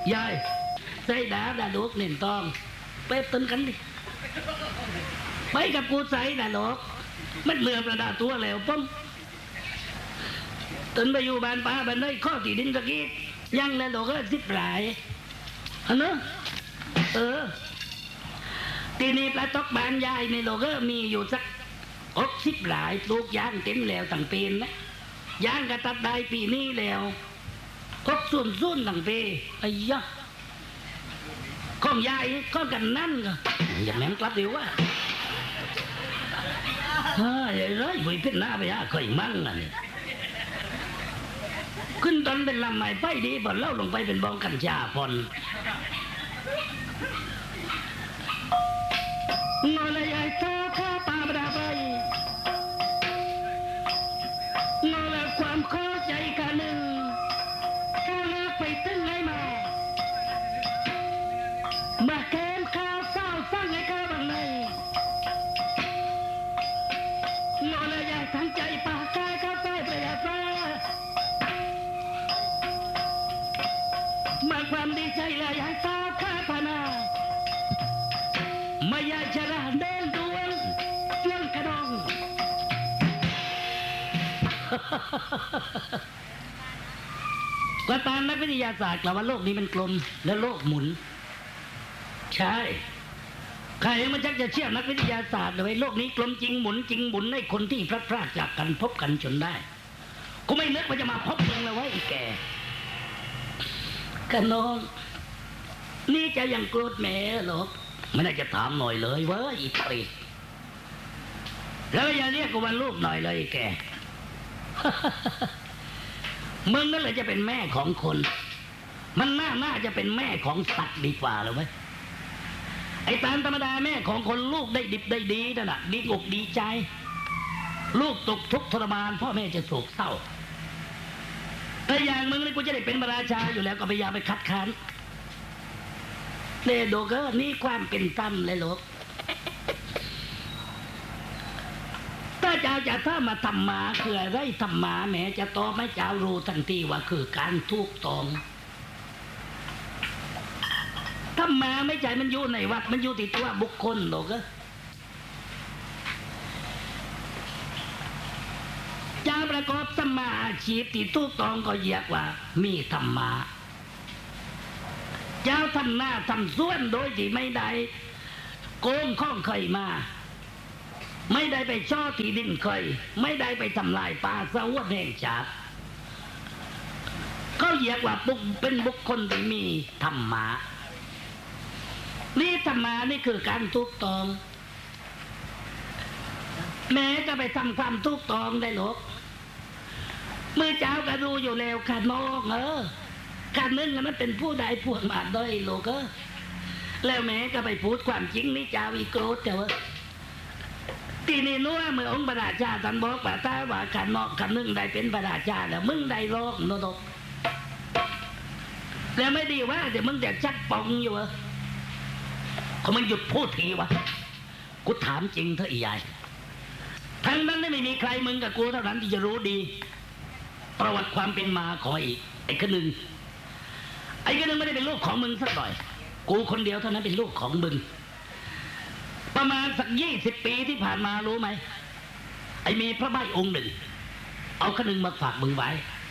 ยายใส่ดาดาลูกเน่นตองไปตึนกันดิไปกับกูใส่ดาลูกมันเรือประดาตัวแล้วป้อมตึนไปอยู่บ้านป้าบ้านได้ข้อที่ดินตะกี้ยังแล้วลูกก็สิบหลายอันนั้นทีนี้ปลาตกบ้านยายในลูกก็มีอยู่สัก60 หลายปลูกยางเต็มแล้วตั้งปีนนะยางก็ตัดได้ปีนี้แล้วส่วนตั้งปีไอ้ยะของยายก็กันนั่นก็อย่างนั้นกลับเดี๋ยวว่าเลยไปพิจารณาไปเคยมั่งอ่ะนี่ขึ้นตอนเป็นลำใหม่ไปดีบ่เล่าลงไปเป็นบองกัญชาพอนนอนเลยยายตาข้าปาบดาไปนอนเลยความเข้าใจกันหนึ่งข้าเลิกไปตึ้งไหนมาแกมข้าวเศร้าสร้างให้ข้าบางในนอนเลยยายทั้งใจปากกายข้าไปประหยัดฟ้ามาความดีใจเลยยายตาข้าพนาไม่ยายชราเดินดวงเรื่องกระดองก็ตามนักวิทยาศาสตร์กล่าวว่าโลกนี้มันกลมและโลกหมุนใช่ใครมันชักจะเชื่อนักวิทยาศาสตร์เลยโลกนี้กลมจริงหมุนจริงหมุนให้คนที่พลัดพรากจากกันพบกันจนได้กูไม่นึกว่าจะมาพบมึงเลยว่าไอ้แกกันน้องนี่จะยังโกรธแม่หรอไม่ได้จะถามหน่อยเลยเว้ยอีปรีแล้วอย่าเรียกกูว่าลูกหน่อยเลยแก มึงนั่นแหละจะเป็นแม่ของคนมันน่าจะเป็นแม่ของสัตว์ดีกว่าเลยเว้ยไอ้ตามธรรมดาแม่ของคนลูกได้ดิบได้ดีนั่นน่ะดีอกดีใจลูกตกทุกข์ทรมานพ่อแม่จะโศกเศร้าแต่อย่างมึงนี่กูจะได้เป็นพระราชาอยู่แล้วก็พยายามไปคัดค้านเนี่ยโดก็นี่ความเป็นธรรมเลยลูกถ้าเจ้าจะถ้ามาทำมาคืออะไรทำมาแม้จะตอบไม่เจ้ารู้ทันทีว่าคือการถูกต้องทำมาไม่ใช่มันอยู่ในวัดมันอยู่ที่ตัวบุคคลลูกเจ้าประกอบสัมมาอาชีพที่ถูกต้องก็เรียกว่ามีธรรมะเจ้าทำหน้าทำส่วนโดยที่ไม่ได้โกงข้องเคยมาไม่ได้ไปช่อที่ดินเคยไม่ได้ไปทำลายป่าสะวดแห่งชาติเขาเรียกว่าเป็นบุคคลที่มีธรรมะนี่ธรรมะนี่คือการถูกต้องแม้จะไปทำความถูกต้องได้หรอกมือเจ้าก็รู้อยู่แล้วค่ะน้องการนึงมันเป็นผู้ใดพวกมาได้โลกแล้วแม้ก็ไปพูดความจริงนี่เจ้าอีโกรธแต่ว่าทีนี้นู้เมื่อองค์พระราชาท่านบอกว่าถ้าว่าขันนอกขันนึงได้เป็นพระราชาแล้วมึงได้โลกโนดกแล้วไม่ดีว่าเดี๋ยวมึงจะชักปองอยู่เขามันหยุดพูดทีวะกูถามจริงเถอะอีใหญ่ทั้งนั้นไม่มีใครมึงกับกูเท่านั้นที่จะรู้ดีประวัติความเป็นมาของไอ้คนหนึ่งไม่ได้เป็นลูกของมึงสักหน่อยกูคนเดียวเท่านั้นเป็นลูกของมึงประมาณสัก20 ปีที่ผ่านมารู้ไหมไอ้มีพระใบองค์หนึ่งเอาคนหนึ่งมาฝากมึงไว้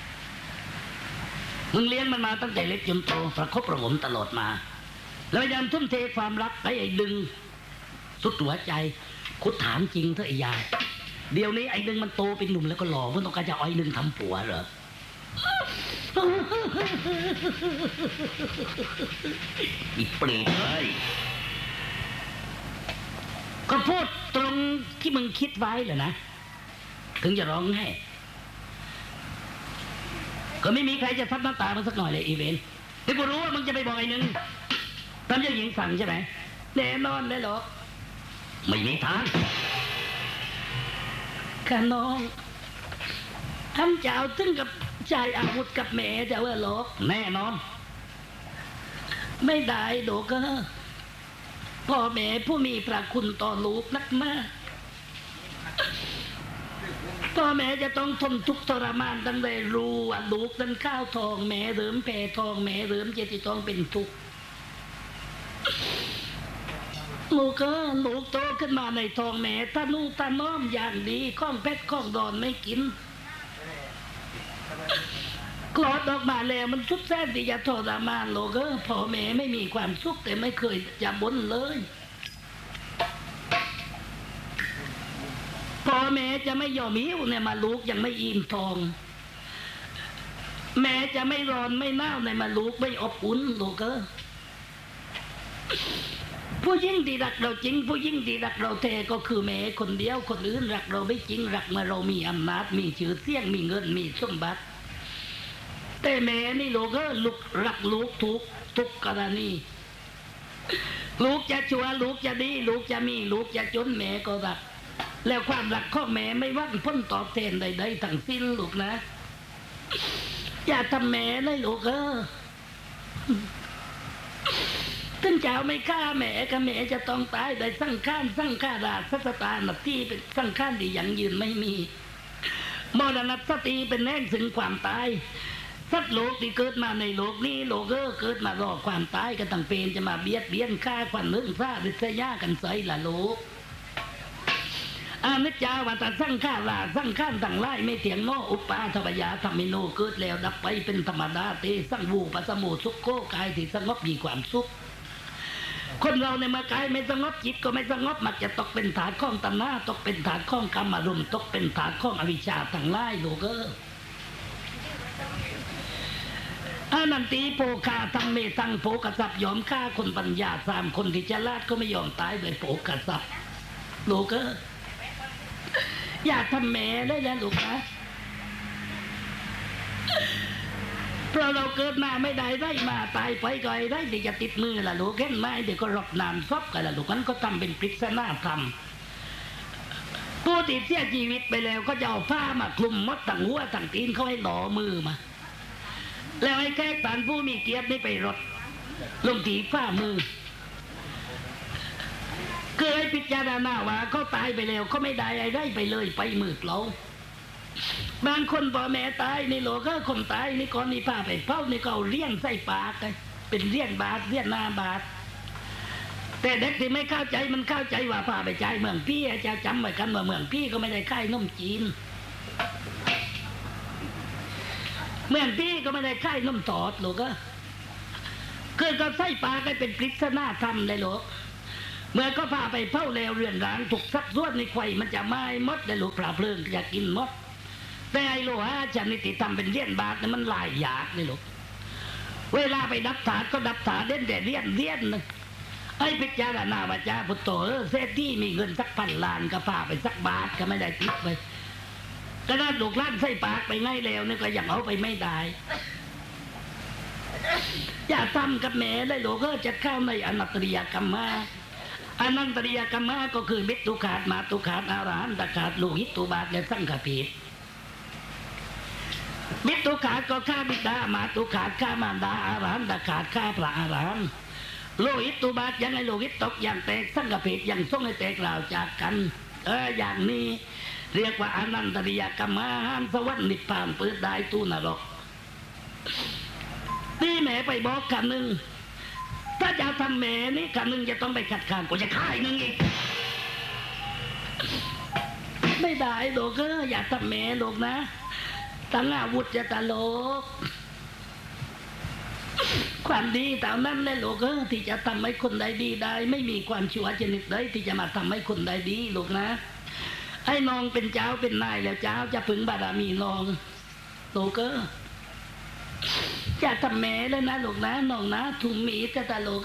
มึงเลี้ยงมันมาตั้งแต่เล็กจนโตประคบประหงมตลอดมาแล้วยังทุ่มเทความรักให้ไอ้ดึงสุดหัวใจกูถามจริงเถอะไอ้ยายเดี๋ยวนี้ไอ้ดึงมันโตเป็นหนุ่มแล้วก็หล่อมันต้องการจะเอาไอ้ดึงทำผัวเหรออีเปรตเลยก็พูดตรงที่มึงคิดไว้เลยนะถึงจะร้องให้ก็ไม่มีใครจะทับน้ำตามันสักหน่อยเลยอีเวนที่กูรู้ว่ามึงจะไปบอกไอ้นึงตามเจ้าหญิงสั่งใช่ไหมแน่นอนเลยหรอไม่มีทางข้าน้องทำเจ้าถึงกับใจอาวุธกับแม่จะว่าหรอกแน่นอนไม่ได้โดก็พ่อแม่ผู้มีพระคุณต่อลูกนักมากพ่อแม่จะต้องทนทุกข์ทรมานตั้งแต่รู้ว่าลูกนั้นข้าวทองแม่เริ่มแผ่ทองแม่เริ่มจะต้องเป็นทุกข์ลูกลูกโตขึ้นมาในทองแม่ตานูตาน้อมอย่างดีข้องเพชรข้องดอนไม่กินคลอดออกมาแล้วมันทุกข์แสนที่จะทรมานลูกพ่อแม่ไม่มีความสุขแต่ไม่เคยจะบ่นเลยพ่อแม่จะไม่ยอมหิวเนี่ยมาลูกยังไม่อิ่มทองแม่จะไม่ร้อนไม่หนาวในมาลูกไม่อบอุ่นลูกผู้ยิ่งที่รักเราจริงผู้ยิ่งที่รักเราแท้ก็คือแม่คนเดียวคนอื่นรักเราไม่จริงรักเมื่อเรามีอำนาจมีชื่อเสียงมีเงินมีสมบัติแต่แม่นี่ลูกลูกรักลูกทุกกรณีลูกจะชั่วลูกจะดีลูกจะมีลูกจะจนแม่ก็รักแล้วความรักของแม่ไม่หวังผลตอบแทนใดๆทั้งสิ้นลูกนะอย่าทำแม่เลยลูกถึงเจ้าไม่ฆ่าแม่ก็แม่จะต้องตายได้สังขารสังขาราสัตตานับที่เป็นสังขารที่ยังยืนไม่มีมรณะสติเป็นแน่ถึงความตายสัตว์โลกที่เกิดมาในโลกนี้โลกเกิดมารอความตายก็ตั้งเป็นจะมาเบียดเบียนฆ่าควันเรื่องซ่าดิษยากันใส่ละโลกอานิจจาวัฏสังขาราสังขารทั้งหลายไม่เที่ยงโนอุปาทวายาธรรมิโนเกิดแล้วดับไปเป็นธรรมดาเตสังวูปัสมุสุขโกกายที่สงบมีความสุขคนเราในเมื่อกายไม่สงบจิตก็ไม่สงบมักจะตกเป็นฐานข้องตัณหาตกเป็นฐานข้องกรรมอารมณ์ตกเป็นฐานข้องอวิชชาทั้งหลายโลกอนันติโภคาธรรมเมตังโภกสัพยอมฆ่าคนปัญญา3คนที่ฉลาดก็ไม่ยอมตายโดยโภกสัพโลกอย่าทำแม่ได้แล้วลูกนะเพราะเราเกิดมาไม่ได้ได้มาตายไปก็ได้ที่จะติดมือล่ะลูกเห็นไหมเดี๋ยวก็รบนานซบกันล่ะลูกนั้นก็ทำเป็นปริศนาธรรมผู้ที่เสียชีวิตไปแล้วก็จะเอาผ้ามาคลุมมดตั้งหัวตั้งตีนเขาให้หล่อมือมาแล้วให้แขกท่านผู้มีเกียรตินี่ไปรดลงที่ฝ้ามือเคยพิจารณาว่าเขาตายไปแล้วเขาไม่ได้อะไรไปเลยไปมืดเราบางคนพ่อแม่ตายในโลกก็คนตายนี่ก่อนนี่ผ้าไปเผานี่ก็เอาเลี้ยงใส่ปากเลยเป็นเลี้ยงบาทเลี้ยงหน้าบาทแต่เด็กที่ไม่เข้าใจมันเข้าใจว่าผ้าไปใจเมืองพี่จะจำไว้กันว่าเมืองพี่ก็ไม่ได้ค่ายนมจีนเมืองพี่ก็ไม่ได้ค่ายนมตอดหรอกเกิดก็ใส่ปากให้เป็นปริศนาธรรมเลยหรอกเมื่อก็พาไปเผาแล้วเรือนร้างถูกซักซ้วนในไข่มันจะไหม้มดได้ลูกปลาเพลิงอยากกินมดแต่ไอ้โลหะชนิดที่ทำเป็นเลี้ยนบาทเนี่ยมันหลายอยากเลยลูกเวลาไปดับถาดก็ดับถาดเด่นแต่เลี้ยนนึงไอ้พิจารณาว่าจ้าพุทโธเศรษฐีมีเงินสัก1,000 ล้านก็พาไปสักบาทก็ไม่ได้ติดไปก็ได้ลูกล้านใส่ปากไปง่ายแล้วนี่ก็ยังเอาไปไม่ได้อย่าทำกับแม่ได้ลูกจะเข้าในอนัตตริยกรรมะอนันตริยกรรมะก็คือมิตตุขาดมาตุขาดอารหันตขาดโลหิตตุบาทและสังฆปีมิตตุขาดก็ฆ่าบิดามาตุขาดฆ่ามารดาอารหันตขาดฆ่าพระอรหันต์โลหิตตุบาทยังไงโลหิตตกอย่างแตกสังฆปียังส่งให้แตกราวจากกันอย่างนี้เรียกว่าอนันตริยกรรมะห้ามสวรรค์นิพพานเปิดได้ตู้นรกนี่แม่ไปบอกกันหนึ่งถ้าจะทำแม่นี่กันหนึ่งจะต้องไปขัดขานก็จะฆ่าอีกหนึ่งอีกไม่ได้โลกอย่าทำแม่โลกนะตั้งอาวุธจะตลกความดีแต่นั้นแหละโลกที่จะทำให้คนใดดีได้ไม่มีความชั่วชนิดใดที่จะมาทำให้คนใดดีโลกนะไอ้น้องเป็นเจ้าเป็นนายแล้วเจ้าจะพึงบารมีน้องโลกจะทำแม่แล้วนะลูกนะน้องนะถุงมีแต่ตาลูก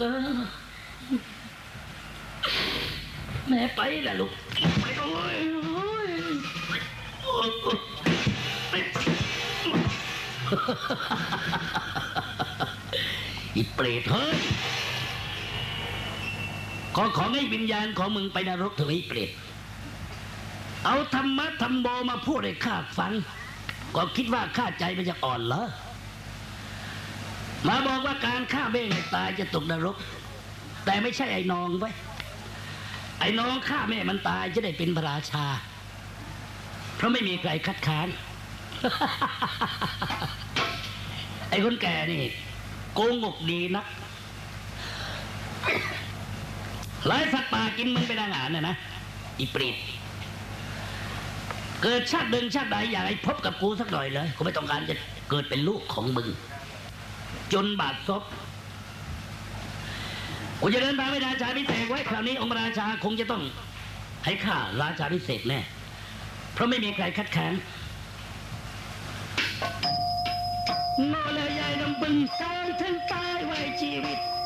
แม่ไปละลูกไปโอ้ยอีเปรตเฮ้ยของให้วิญญาณของมึงไปนรกเถอะไอ้เปรตเอาธรรมะธรรมโมมาพูดให้ข้าฟังก็คิดว่าข้าใจมันจะอ่อนเหรอมาบอกว่าการฆ่าแม่ให้ตายจะตกนรกแต่ไม่ใช่ไอ้น้องไว้ไอ้น้องฆ่าแม่มันตายจะได้เป็นพระราชาเพราะไม่มีใครคัดค้าน ไอ้คนแก่นี่โกงกดีนักไล่สัตว์ป่ากินมึงเป็นอาหารน่ะนะอีปรีดเกิดชาติเดินชาติใดอยากให้พบกับกูสักหน่อยเลยกูไม่ต้องการจะเกิดเป็นลูกของมึงจนบาดซบกูจะเดินทางไปราชาพิเศษไว้คราวนี้องค์ราชาคงจะต้องให้ข้าราชาพิเศษแน่เพราะไม่มีใครคัดค้านโง่เลยยายลำบึงสร้างถึงตายไว้ชีวิต